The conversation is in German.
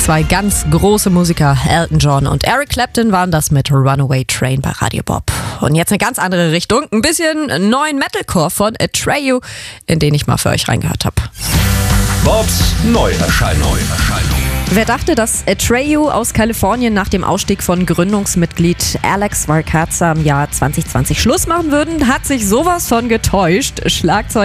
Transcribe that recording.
Zwei ganz große Musiker, Elton John und Eric Clapton, waren das mit Runaway Train bei Radio Bob. Und jetzt eine ganz andere Richtung, ein bisschen neuen Metalcore von Atreyu, in den ich mal für euch reingehört habe. Bobs Neuerscheinung. Wer dachte, dass Atreyu aus Kalifornien nach dem Ausstieg von Gründungsmitglied Alex Varkaza im Jahr 2020 Schluss machen würden, hat sich sowas von getäuscht. Schlagzeug